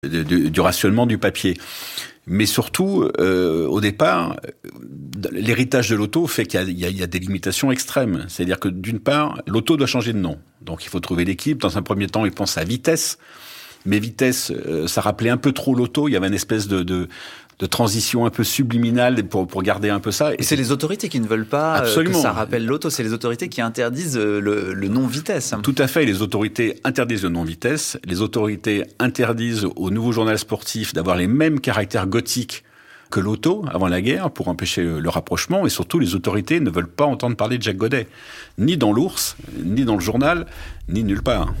du rationnement du papier. Mais surtout, au départ, l'héritage de l'auto fait qu'il y a des limitations extrêmes. C'est-à-dire que d'une part, l'auto doit changer de nom. Donc il faut trouver l'équipe. Dans un premier temps, ils pensent à Vitesse. Mais Vitesse, ça rappelait un peu trop l'auto. Il y avait une espèce de transition un peu subliminale pour garder un peu ça. Et c'est les autorités qui ne veulent pas que ça rappelle l'auto. C'est les autorités qui interdisent le nom Vitesse. Tout à fait. Les autorités interdisent le nom Vitesse. Les autorités interdisent au nouveau journal sportif d'avoir les mêmes caractères gothiques que l'auto avant la guerre pour empêcher le rapprochement. Et surtout, les autorités ne veulent pas entendre parler de Jacques Godet. Ni dans l'Ours, ni dans le journal, ni nulle part.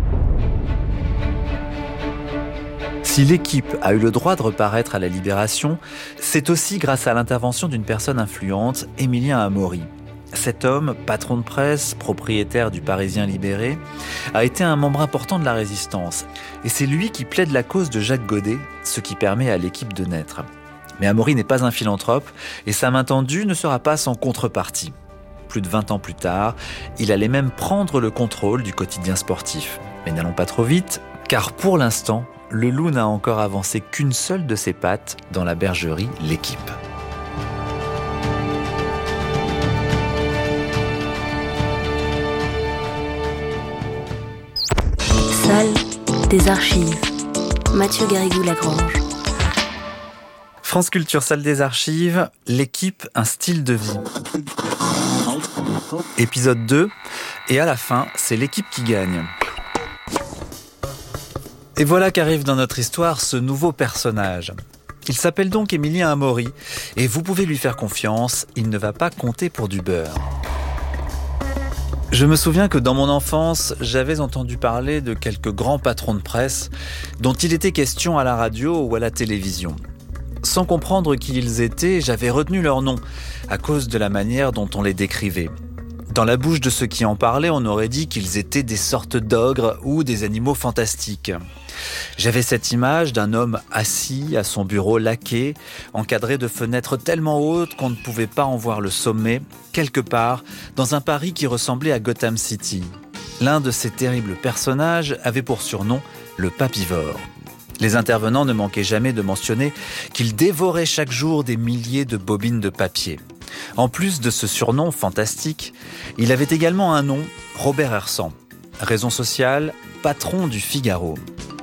Si l'équipe a eu le droit de reparaître à la Libération, c'est aussi grâce à l'intervention d'une personne influente, Émilien Amaury. Cet homme, patron de presse, propriétaire du Parisien libéré, a été un membre important de la Résistance. Et c'est lui qui plaide la cause de Jacques Godet, ce qui permet à l'équipe de naître. Mais Amaury n'est pas un philanthrope et sa main tendue ne sera pas sans contrepartie. Plus de 20 ans plus tard, il allait même prendre le contrôle du quotidien sportif. Mais n'allons pas trop vite, car pour l'instant, le loup n'a encore avancé qu'une seule de ses pattes dans la bergerie L'Équipe. Salle des archives. Mathieu Garrigou-Lagrange. France Culture, salle des archives, L'Équipe, un style de vie. Épisode 2, et à la fin, c'est l'équipe qui gagne. Et voilà qu'arrive dans notre histoire ce nouveau personnage. Il s'appelle donc Émilien Amaury, et vous pouvez lui faire confiance, il ne va pas compter pour du beurre. Je me souviens que dans mon enfance, j'avais entendu parler de quelques grands patrons de presse dont il était question à la radio ou à la télévision. Sans comprendre qui ils étaient, j'avais retenu leur nom à cause de la manière dont on les décrivait. Dans la bouche de ceux qui en parlaient, on aurait dit qu'ils étaient des sortes d'ogres ou des animaux fantastiques. J'avais cette image d'un homme assis à son bureau laqué, encadré de fenêtres tellement hautes qu'on ne pouvait pas en voir le sommet, quelque part dans un Paris qui ressemblait à Gotham City. L'un de ces terribles personnages avait pour surnom le papivore. Les intervenants ne manquaient jamais de mentionner qu'il dévorait chaque jour des milliers de bobines de papier. En plus de ce surnom fantastique, il avait également un nom, Robert Hersant. Raison sociale, patron du Figaro.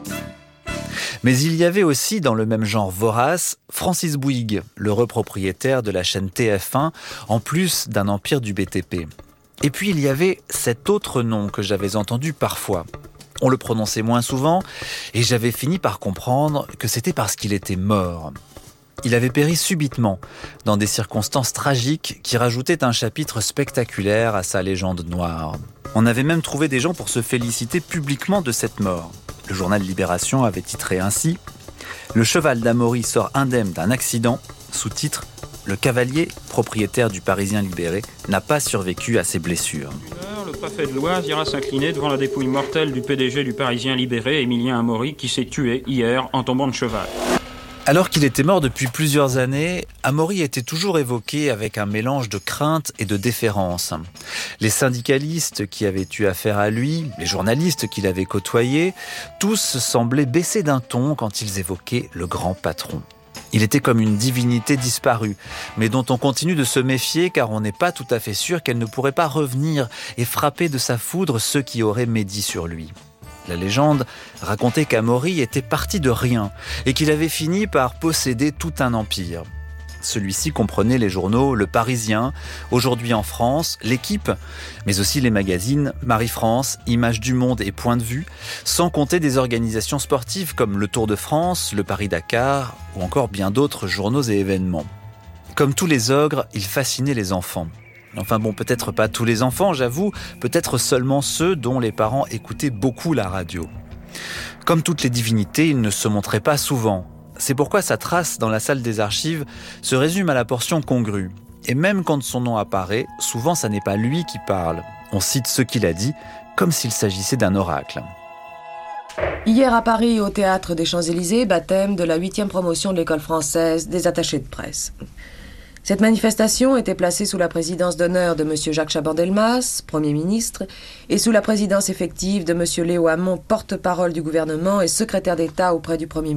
Mais il y avait aussi, dans le même genre vorace, Francis Bouygues, l'heureux propriétaire de la chaîne TF1, en plus d'un empire du BTP. Et puis il y avait cet autre nom que j'avais entendu parfois. On le prononçait moins souvent, et j'avais fini par comprendre que c'était parce qu'il était mort. Il avait péri subitement, dans des circonstances tragiques qui rajoutaient un chapitre spectaculaire à sa légende noire. On avait même trouvé des gens pour se féliciter publiquement de cette mort. Le journal Libération avait titré ainsi « Le cheval d'Amaury sort indemne d'un accident », sous-titre « Le cavalier, propriétaire du Parisien libéré, n'a pas survécu à ses blessures ». Le préfet de l'Oise ira s'incliner devant la dépouille mortelle du PDG du Parisien libéré, Émilien Amaury, qui s'est tué hier en tombant de cheval. Alors qu'il était mort depuis plusieurs années, Amaury était toujours évoqué avec un mélange de crainte et de déférence. Les syndicalistes qui avaient eu affaire à lui, les journalistes qu'il avait côtoyés, tous semblaient baisser d'un ton quand ils évoquaient le grand patron. Il était comme une divinité disparue, mais dont on continue de se méfier car on n'est pas tout à fait sûr qu'elle ne pourrait pas revenir et frapper de sa foudre ceux qui auraient médit sur lui. La légende racontait qu'Amaury était parti de rien et qu'il avait fini par posséder tout un empire. Celui-ci comprenait les journaux Le Parisien, Aujourd'hui en France, L'Équipe, mais aussi les magazines Marie-France, Images du Monde et Point de Vue, sans compter des organisations sportives comme le Tour de France, le Paris-Dakar ou encore bien d'autres journaux et événements. Comme tous les ogres, il fascinait les enfants. Enfin bon, peut-être pas tous les enfants, j'avoue, peut-être seulement ceux dont les parents écoutaient beaucoup la radio. Comme toutes les divinités, il ne se montrait pas souvent. C'est pourquoi sa trace dans la salle des archives se résume à la portion congrue. Et même quand son nom apparaît, souvent ça n'est pas lui qui parle. On cite ce qu'il a dit, comme s'il s'agissait d'un oracle. Hier à Paris, au théâtre des Champs-Élysées, baptême de la 8e promotion de l'école française des attachés de presse. Cette manifestation était placée sous la présidence d'honneur de M. Jacques Chaban-Delmas, Premier ministre, et sous la présidence effective de M. Léo Hamon, porte-parole du gouvernement et secrétaire d'État auprès du Premier ministre.